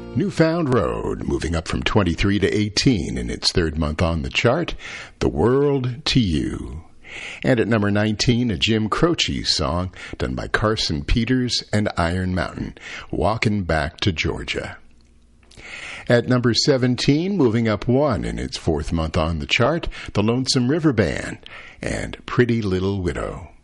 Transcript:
Newfound Road, moving up from 23 to 18 in its third month on the chart, The World to You. And at number 19, a Jim Croce song done by Carson Peters and Iron Mountain, Walkin' Back to Georgia. At number 17, moving up one in its fourth month on the chart, the Lonesome River Band and Pretty Little Widow.